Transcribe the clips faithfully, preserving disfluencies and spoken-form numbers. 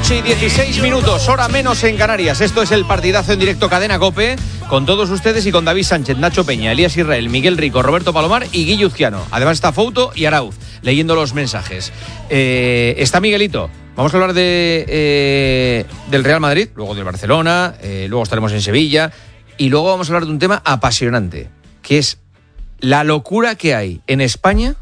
noche y dieciséis minutos, hora menos en Canarias. Esto es el partidazo en directo Cadena COPE, con todos ustedes y con David Sánchez, Nacho Peña, Elías Israel, Miguel Rico, Roberto Palomar y Guille Uzquiano. Además está Fouto y Arauz leyendo los mensajes. Eh, está Miguelito. Vamos a hablar de eh, del Real Madrid, luego del Barcelona, eh, luego estaremos en Sevilla y luego vamos a hablar de un tema apasionante, que es la locura que hay en España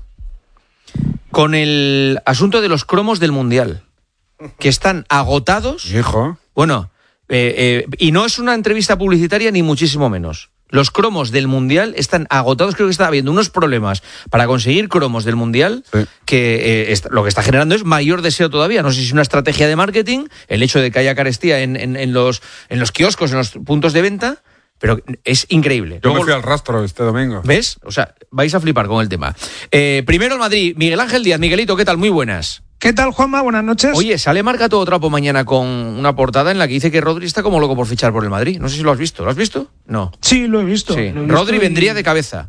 con el asunto de los cromos del Mundial, que están agotados. Hijo. Bueno, eh, eh, y no es una entrevista publicitaria ni muchísimo menos. Los cromos del Mundial están agotados. Creo que está habiendo unos problemas para conseguir cromos del Mundial, sí, que eh, est- lo que está generando es mayor deseo todavía. No sé si es una estrategia de marketing, el hecho de que haya carestía en, en, en, los, en los kioscos, en los puntos de venta, pero es increíble. Yo Luego, me fui al rastro este domingo. ¿Ves? O sea, vais a flipar con el tema. Eh, primero el Madrid. Miguel Ángel Díaz. Miguelito, ¿qué tal? Muy buenas. ¿Qué tal, Juanma? Buenas noches. Oye, sale Marca Todo Trapo mañana con una portada en la que dice que Rodri está como loco por fichar por el Madrid. No sé si lo has visto. ¿Lo has visto? No. Sí, lo he visto. Sí. Lo he visto Rodri y... vendría de cabeza.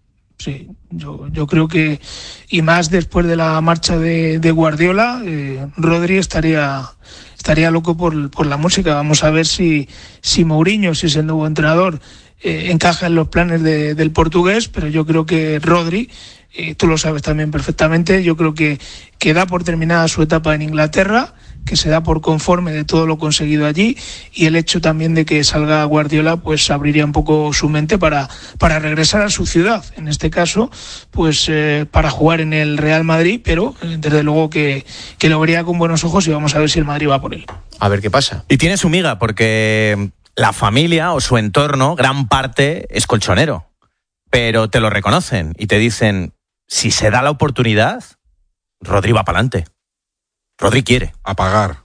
Sí, yo, yo creo que, y más después de la marcha de, de Guardiola, eh, Rodri estaría estaría loco por, por la música. Vamos a ver si, si Mourinho, si es el nuevo entrenador, eh, encaja en los planes de, del portugués, pero yo creo que Rodri, eh, tú lo sabes también perfectamente, yo creo que, que da por terminada su etapa en Inglaterra, que se da por conforme de todo lo conseguido allí, y el hecho también de que salga Guardiola pues abriría un poco su mente para, para regresar a su ciudad, en este caso pues eh, para jugar en el Real Madrid, pero eh, desde luego que, que lo vería con buenos ojos y vamos a ver si el Madrid va por él. A ver qué pasa. Y tiene su miga porque la familia o su entorno, gran parte es colchonero, pero te lo reconocen y te dicen, si se da la oportunidad, Rodri va para adelante. Rodri quiere. A pagar.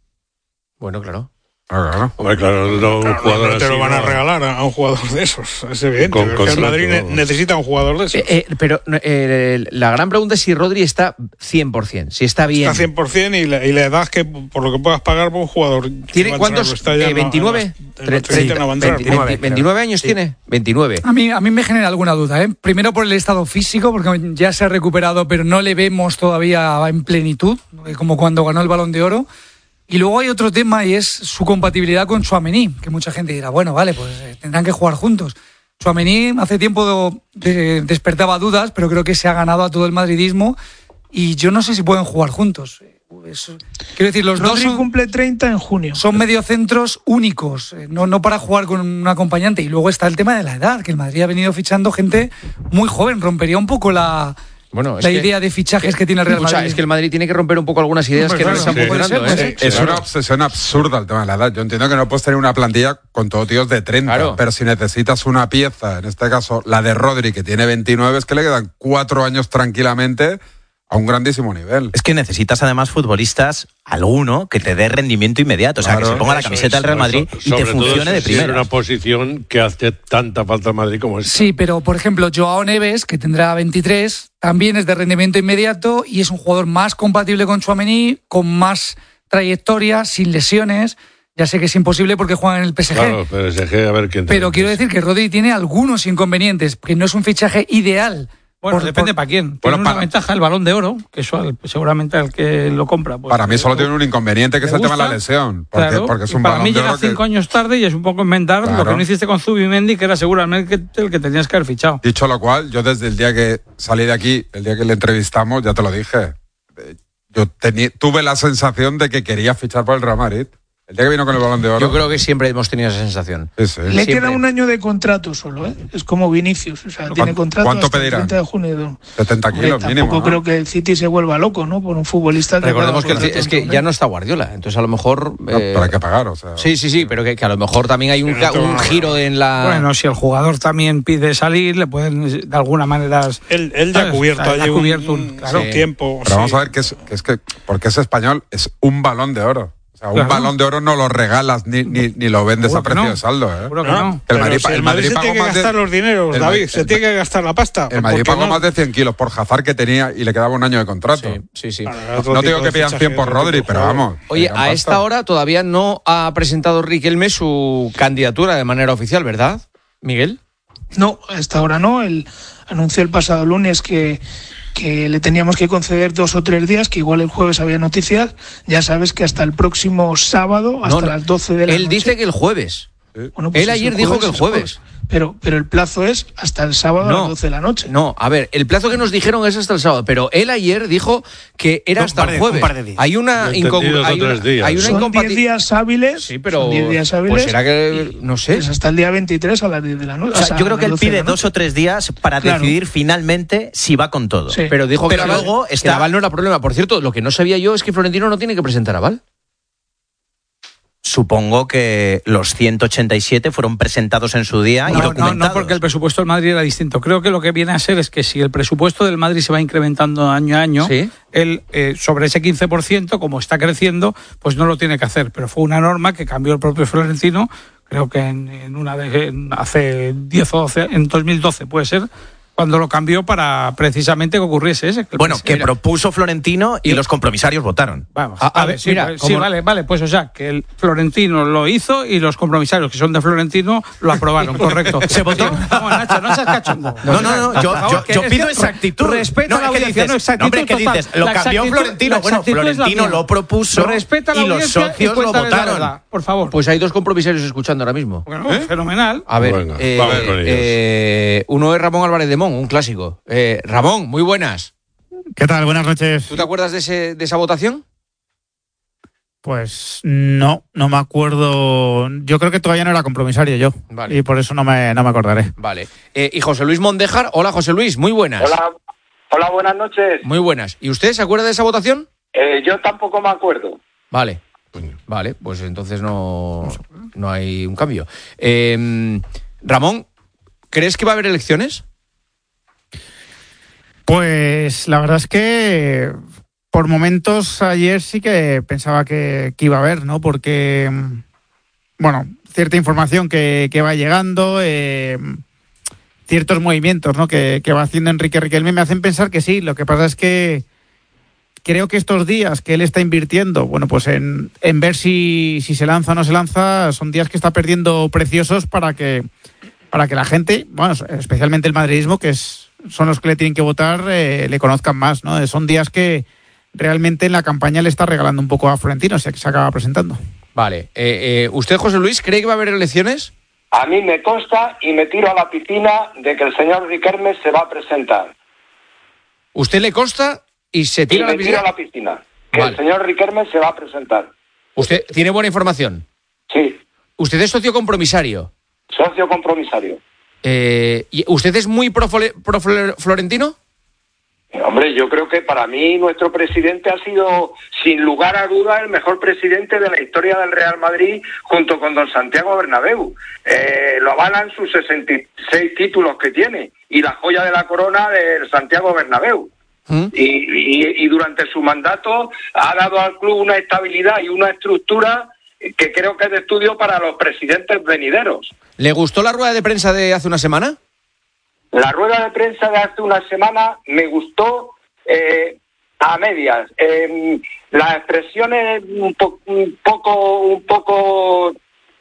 Bueno, claro. Ah, claro. Hombre, claro, no, un jugador no te así, lo van a no. regalar a un jugador de esos, es evidente. Con Con, que el contrato, Madrid ne- vamos. necesita un jugador de esos. Eh, eh, pero eh, la gran pregunta es si Rodri está cien por ciento, si está bien. Está cien por ciento y la, y la edad que por lo que puedas pagar por un jugador. que ¿Tiene va a cuántos? entrar, está ya Eh, en- ¿veintinueve? en los- en los treinta no va a entrar. veintinueve, veintinueve años Sí. tiene. veintinueve. A mí, a mí me genera alguna duda, ¿eh? Primero por el estado físico, porque ya se ha recuperado, pero no le vemos todavía en plenitud, como cuando ganó el Balón de Oro. Y luego hay otro tema y es su compatibilidad con Tchouaméni, que mucha gente dirá, bueno, vale, pues eh, tendrán que jugar juntos. Tchouaméni hace tiempo de, despertaba dudas, pero creo que se ha ganado a todo el madridismo y yo no sé si pueden jugar juntos. Eso, quiero decir, los Rodri dos son, cumple treinta en junio. son mediocentros únicos, eh, no, no para jugar con un acompañante. Y luego está el tema de la edad, que el Madrid ha venido fichando gente muy joven, rompería un poco la... Bueno, es la que, idea de fichajes que, que tiene el Real escucha, Madrid. Es que el Madrid tiene que romper un poco algunas ideas Pues que claro, no le están sí. funcionando. Puede ser, ¿eh? puede Es una obsesión absurda el tema de la edad. Yo entiendo que no puedes tener una plantilla con todos tíos de treinta, Claro. pero si necesitas una pieza, en este caso la de Rodri, que tiene veintinueve, es que le quedan cuatro años tranquilamente a un grandísimo nivel. Es que necesitas además futbolistas, alguno, que te dé rendimiento inmediato. O sea, Claro. que se ponga la Eso camiseta es, del Real Madrid so- y te sobre todo funcione de si es primera. una posición que hace tanta falta al Madrid como es. Sí, pero por ejemplo, Joao Neves, que tendrá veintitrés, también es de rendimiento inmediato y es un jugador más compatible con Tchouaméni, con más trayectoria, sin lesiones. Ya sé que es imposible porque juegan en el P S G. Claro, pero P S G, a ver quién. Pero quiero decir que Rodri tiene algunos inconvenientes, que no es un fichaje ideal. Bueno, Por- depende por- para quién. Bueno, Tiene una para- ventaja el Balón de Oro, que eso al- seguramente al que lo compra. Pues, Para mí solo eh, tiene un inconveniente, que le es el tema de la gusta, lesión. Porque, claro, porque es y un para balón mí de llega oro que, cinco años tarde y es un poco inventar lo Claro. que no hiciste con Zubimendi, que era seguramente el que tenías que haber fichado. dicho lo cual, yo desde el día que salí de aquí, el día que le entrevistamos, ya te lo dije, eh, yo tení- tuve la sensación de que quería fichar por el Real Madrid. El día que vino con el Balón de Oro. Yo creo que siempre hemos tenido esa sensación. Sí, sí. Le Siempre. queda un año de contrato solo, ¿eh? Es como Vinicius, o sea, ¿Cuánto- tiene contrato cuánto hasta pedirán? el treinta de junio. setenta Hombre, kilos tampoco mínimo, ¿no? creo que el City se vuelva loco, ¿no? Por un futbolista que Recordemos que acaba el- contrato es que en ya no está Guardiola, entonces a lo mejor... No, eh, pero hay que pagar, o sea. Sí, sí, sí, pero que, que a lo mejor también hay un, Que no te un van a- giro en la... Bueno, si el jugador también pide salir, le pueden de alguna manera. Él, él ya ha ¿sabes? cubierto Ya allí ha un, cubierto un- un- claro. un tiempo. Pero vamos sí. a ver que es, que es que, porque es español, es un Balón de Oro. O sea, un Claro. Balón de Oro no lo regalas ni, ni, ni lo vendes Seguro a que precio no. de saldo, ¿eh? Seguro que No, no. El pero Madrid- si el el Madrid Madrid se pagó tiene que más de- gastar los dineros, el David, Ma- se el- tiene que gastar la pasta. El Madrid ¿por qué pagó no? más de cien kilos por Hazard que tenía y le quedaba un año de contrato. Sí, sí, sí. Para otro No te digo tipo que de pidan fichaje, cien por otro tipo Rodri, de pero jugador. vamos. Oye, que digan a pasta. esta hora todavía no ha presentado Riquelme su candidatura de manera oficial, ¿verdad, Miguel? No, hasta ahora no. Él anunció el pasado lunes que, que le teníamos que conceder dos o tres días, que igual el jueves había noticias. Ya sabes que hasta el próximo sábado, hasta No, no, las doce de la él noche. dice que el jueves. Bueno, pues Él es ayer el dijo jueves, que el es jueves. Pero, pero el plazo es hasta el sábado a las doce de la noche. No, a ver, el plazo que nos dijeron es hasta el sábado, pero él ayer dijo que era Un hasta par el de- jueves. un par de días. Hay una Yo entendí dos o hay una, tres días. hay una Son diez incompatibilidad. días hábiles. Sí, pero son diez días hábiles. pues será que no sé. Es hasta el día veintitrés a las diez de la noche. O sea, sea, yo creo a que las él doce de pide la noche. dos o tres días para Claro. decidir finalmente si va con todo. Sí. Pero dijo que Pero Naval- luego que está- Naval no era problema. Por cierto, lo que no sabía yo es que Florentino no tiene que presentar aval. Supongo que los ciento ochenta y siete fueron presentados en su día y No, no, documentados. no, porque el presupuesto del Madrid era distinto. Creo que lo que viene a ser es que si el presupuesto del Madrid se va incrementando año a año, Sí. él eh, sobre ese quince por ciento, como está creciendo, pues no lo tiene que hacer. Pero fue una norma que cambió el propio Florentino, creo que en, en una de, en hace diez o doce, en dos mil doce puede ser, cuando lo cambió para precisamente que ocurriese ese. Que el Bueno, que presidente- propuso Florentino y los compromisarios votaron. Vamos, A- a vale, ver, sí, mira, pues, como- sí, vale, vale, pues o sea, que el Florentino lo hizo y los compromisarios que son de Florentino lo aprobaron, correcto. Se votó. Vamos, Nacho, no seas cachondo. No, no, no, yo, Por favor, yo, que yo es pido que exactitud. respeta no, la es que audiencia, dices, no, exactitud no, hombre, ¿qué total. dices? Lo La cambió exactitud- Florentino. la Bueno, exactitud es la Florentino mía. lo propuso Respeta la y los audiencia y socios lo cuéntales la votaron. verdad, por favor. Pues hay dos compromisarios escuchando ahora mismo. Bueno, fenomenal. A ver, Venga, eh, vamos con ellos. eh, uno es Ramón Álvarez de Mon, un clásico. Eh, Ramón, muy buenas. ¿Qué tal? Buenas noches. ¿Tú te acuerdas de, ese, de esa votación? Pues no, no me acuerdo. Yo creo que todavía no era compromisario yo. Vale. Y por eso no me, no me acordaré. Vale. Eh, y José Luis Mondejar. Hola, José Luis, muy buenas. Hola, hola, buenas noches. Muy buenas. ¿Y usted se acuerda de esa votación? Eh, yo tampoco me acuerdo. Vale. Vale, pues entonces no, no hay un cambio. Eh, Ramón, ¿crees que va a haber elecciones? Pues la verdad es que por momentos ayer sí que pensaba que, que iba a haber, ¿no? Porque, bueno, cierta información que, que va llegando, eh, ciertos movimientos, ¿no? Que, que va haciendo Enrique Riquelme me hacen pensar que sí. Lo que pasa es que creo que estos días que él está invirtiendo, bueno, pues en, en ver si, si se lanza o no se lanza, son días que está perdiendo preciosos para que, para que la gente, bueno, especialmente el madridismo, que es, son los que le tienen que votar, eh, le conozcan más, ¿no? Son días que realmente en la campaña le está regalando un poco a Florentino, o sea que se acaba presentando. Vale. Eh, eh, ¿Usted, José Luis, cree que va a haber elecciones? A mí me consta y me tiro a la piscina de que el señor Riquelme se va a presentar. ¿Usted le consta y se Y tira a me la tiro piscina? a la piscina. Que Vale. el señor Riquelme se va a presentar. ¿Usted tiene buena información? Sí, ¿Usted es socio compromisario? socio compromisario. Eh, ¿y ¿Usted es muy pro, Fole- pro Flor- Florentino? Eh, Hombre, yo creo que para mí nuestro presidente ha sido, sin lugar a dudas, el mejor presidente de la historia del Real Madrid, junto con don Santiago Bernabéu. Eh, lo avalan sus sesenta y seis títulos que tiene y la joya de la corona del Santiago Bernabéu. ¿Mm? Y, y, y durante su mandato ha dado al club una estabilidad y una estructura que creo que es de estudio para los presidentes venideros. ¿Le gustó la rueda de prensa de hace una semana? La rueda de prensa de hace una semana me gustó eh, a medias. Eh, las expresiones un, po- un poco, un poco,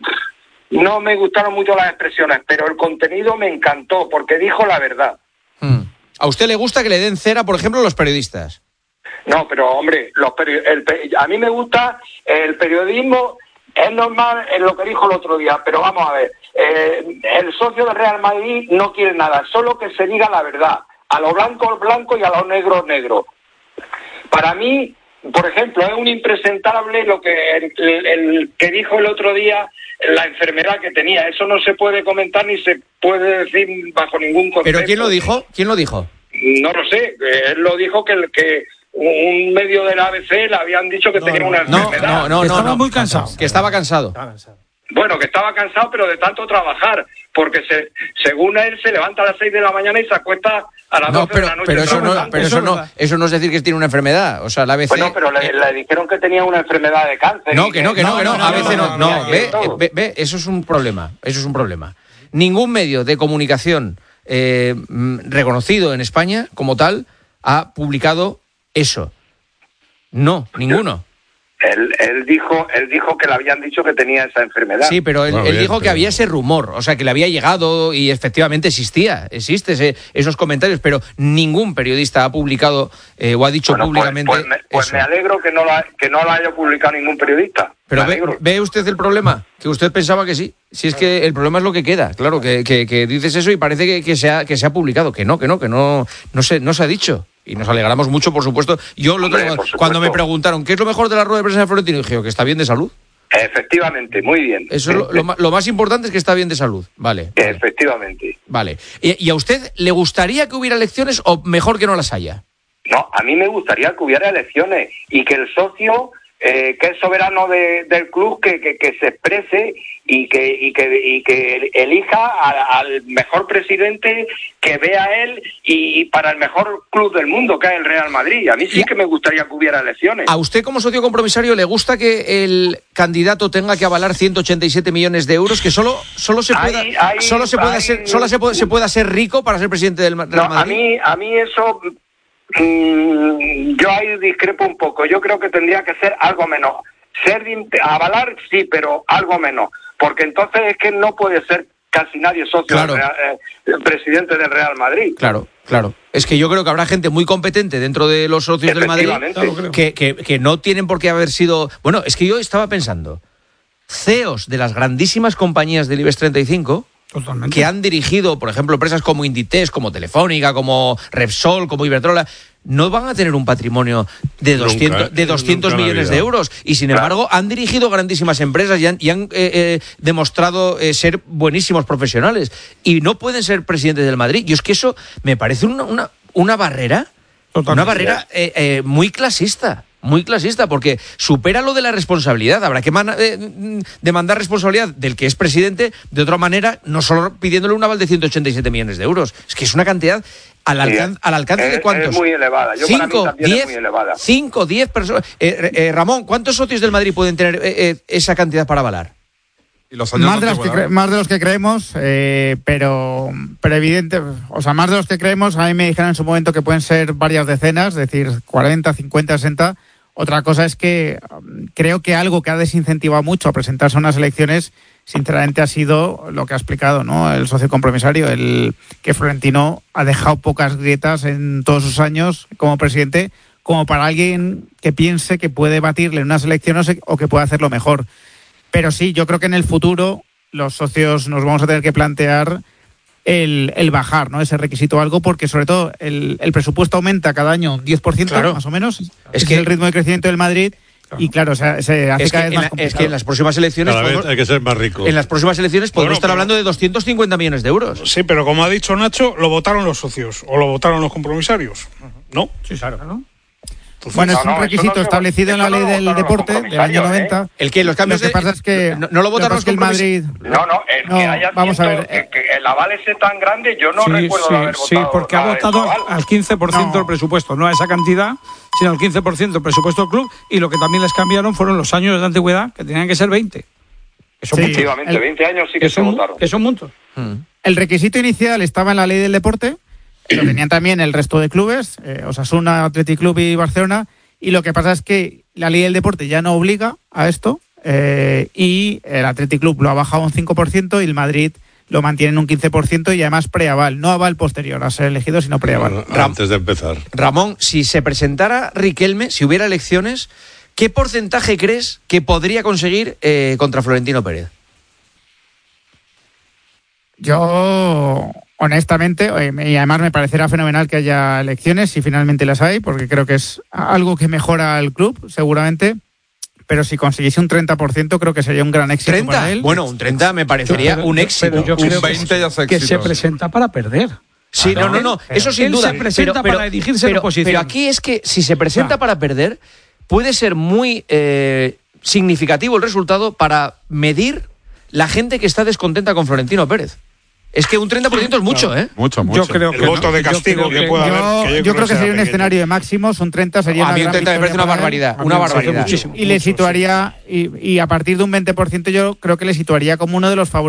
no me gustaron mucho las expresiones, pero el contenido me encantó porque dijo la verdad. Hmm. ¿A usted le gusta que le den cera, por ejemplo, a los periodistas? No, pero hombre, los peri- el pe- a mí me gusta el periodismo. Es normal en lo que dijo el otro día, pero vamos a ver, eh, el socio del Real Madrid no quiere nada, solo que se diga la verdad, a lo blanco blanco y a lo negro negro. Para mí, por ejemplo, es un impresentable lo que el, el- el que dijo el otro día, la enfermedad que tenía. Eso no se puede comentar ni se puede decir bajo ningún concepto. ¿Pero quién lo dijo? ¿Quién lo dijo? No lo sé, él lo dijo que, el- que un medio del A B C le habían dicho que tenía una No, enfermedad. no, no, no. Estaba no. muy cansado. Que estaba cansado. Bueno, que estaba cansado, pero de tanto trabajar, porque se, según él se levanta a las seis de la mañana y se acuesta a las No, doce pero, de la noche. pero eso no, trabajando. pero eso no, eso no es decir que tiene una enfermedad. O sea, la A B C. Bueno, pero le, le dijeron que tenía una enfermedad de cáncer. No, y que no, que no, que no. A veces no. No, no, ve, no. ve, ve, eso es un problema. Eso es un problema. Ningún medio de comunicación eh, mm, reconocido en España como tal ha publicado eso. No, ninguno. Él, él dijo él dijo que le habían dicho que tenía esa enfermedad. Sí, pero él, Bueno, él bien, dijo que pero- había ese rumor, o sea, que le había llegado y efectivamente existía, existe ese, esos comentarios, pero ningún periodista ha publicado eh, o ha dicho Bueno, pues, públicamente pues, me, pues eso. me alegro que no, la, que no lo haya publicado ningún periodista. Pero Me ve, alegro. ¿ve usted el problema? Que usted pensaba que sí. Si es que el problema es lo que queda, claro, que, que, que dices eso y parece que, que, se ha, que se ha publicado, que no, que no, que no, no se, no se ha dicho. Y nos alegramos mucho, por supuesto. Yo lo Hombre, tengo, por supuesto. cuando me preguntaron, ¿qué es lo mejor de la rueda de prensa de Florentino? Dije, que está bien de salud. Efectivamente, muy bien. Eso es lo, lo, ma- lo más importante es que está bien de salud. Vale. Vale. Efectivamente. Vale. ¿Y, ¿Y a usted le gustaría que hubiera elecciones o mejor que no las haya? No, a mí me gustaría que hubiera elecciones y que el socio, eh, que es soberano de- del club, que, que, que se exprese y que, y que, y que elija a- al mejor presidente que vea él y, y para el mejor club del mundo, que es el Real Madrid. A mí sí Y- que me gustaría que hubiera elecciones. ¿A usted como socio compromisario le gusta que el candidato tenga que avalar ciento ochenta y siete millones de euros, que solo solo se pueda Ahí- ahí- solo se pueda ahí- ser solo se puede, se pueda ser rico para ser presidente del Ma- Real No, a Madrid? mí, a mí eso, mm, yo ahí discrepo un poco. Yo creo que tendría que ser algo menos. Ser de- avalar, sí, pero algo menos. Porque entonces es que no puede ser casi nadie socio Claro. del Real- eh, presidente del Real Madrid. Claro, claro. Es que yo creo que habrá gente muy competente dentro de los socios del Madrid Efectivamente. que, que, que no tienen por qué haber sido... Bueno, es que yo estaba pensando, C E Os de las grandísimas compañías del IBEX treinta y cinco Totalmente. que han dirigido, por ejemplo, empresas como Inditex, como Telefónica, como Repsol, como Iberdrola, no van a tener un patrimonio de Nunca, doscientos, de doscientos nunca en la millones de vida. euros. Y sin embargo, han dirigido grandísimas empresas y han, y han eh, eh, demostrado eh, ser buenísimos profesionales. Y no pueden ser presidentes del Madrid. Y es que eso me parece una, una, una barrera, Totalmente. una barrera eh, eh, muy clasista. Muy clasista, porque supera lo de la responsabilidad. Habrá que man- eh, demandar responsabilidad del que es presidente de otra manera, no solo pidiéndole un aval de ciento ochenta y siete millones de euros. Es que es una cantidad al, Sí, alcan- al alcance es- de cuántos. es muy elevada. Yo para mí cinco, también es diez, muy elevada. cinco, diez personas. Eh, eh, Ramón, ¿cuántos socios del Madrid pueden tener eh, eh, esa cantidad para avalar? Y los años Más de, de los que antigüedad. cre- más de los que creemos, eh, pero, pero evidente, o sea, más de los que creemos, a mí me dijeron en su momento que pueden ser varias decenas, es decir, cuarenta, cincuenta, sesenta. Otra cosa es que um, creo que algo que ha desincentivado mucho a presentarse a unas elecciones, sinceramente, ha sido lo que ha explicado, ¿no?, el socio compromisario, el que Florentino ha dejado pocas grietas en todos sus años como presidente, como para alguien que piense que puede batirle en unas elecciones o que puede hacerlo mejor. Pero sí, yo creo que en el futuro los socios nos vamos a tener que plantear el, el bajar, ¿no?, ese requisito o algo, porque sobre todo el, el presupuesto aumenta cada año un diez por ciento, Claro. más o menos. Es Es que- que el ritmo de crecimiento del Madrid y claro, o sea, se hace Es que, cada en vez más la- complicado. es que en las próximas elecciones Cada vez podemos- hay que ser más rico. en las próximas elecciones podemos Bueno, estar pero- hablando de doscientos cincuenta millones de euros. Sí, pero como ha dicho Nacho, lo votaron los socios o lo votaron los compromisarios. ¿No? Sí, claro. ¿no? Entonces, Bueno, es No, un no, eso requisito no se- establecido en la eso no ley lo del votaron los deporte del año compromisarios, noventa. El que los cambios Lo que de- pasa es que no, no lo votaron los que el compromis- Madrid. No, no, el No, que haya vamos a ciento- ver, eh. que, que el aval ese tan grande, yo no sí, recuerdo sí, haber sí, votado. porque ha nada de votado eso, al quince por ciento No. del presupuesto, no a esa cantidad, sino al quince por ciento del presupuesto del club, y lo que también les cambiaron fueron los años de antigüedad, que tenían que ser veinte. Que son Sí. muchos. Efectivamente, El- veinte años sí que, Que se son, votaron. que son muchos. El requisito inicial estaba en la ley del deporte, lo tenían también el resto de clubes, eh, Osasuna, Athletic Club y Barcelona, y lo que pasa es que la ley del deporte ya no obliga a esto, eh, y el Athletic Club lo ha bajado un cinco por ciento y el Madrid lo mantiene en un quince por ciento y además preaval, no aval posterior a ser elegido, sino preaval. Bueno, antes de empezar. Ramón, si se presentara Riquelme, si hubiera elecciones, ¿qué porcentaje crees que podría conseguir eh, contra Florentino Pérez? Yo, honestamente, eh, y además me parecerá fenomenal que haya elecciones, si finalmente las hay, porque creo que es algo que mejora al club, seguramente. Pero si consiguiese un treinta por ciento, creo que sería un gran éxito para ¿treinta? él. Bueno, un treinta me parecería Pero- un pero- éxito. pero yo Un creo que- veinte ya es que se éxito. presenta para perder. Sí, Ah, no, no, no, no, pero eso sin él duda. se presenta pero, para dirigirse en pero- oposición. pero aquí es que si se presenta Ah. para perder, puede ser muy eh, significativo el resultado para medir la gente que está descontenta con Florentino Pérez. Es que un treinta por ciento es mucho, ¿eh? Mucho, mucho. Yo creo el que voto no. de Yo castigo creo que pueda Yo, haber. yo creo que será sería un pequeño. escenario de máximos, un treinta sería A una mí un gran treinta me parece victoria una para él. barbaridad, A mí una me parece barbaridad. muchísimo. Y le situaría, y, y a partir de un veinte por ciento yo creo que le situaría como uno de los favoritos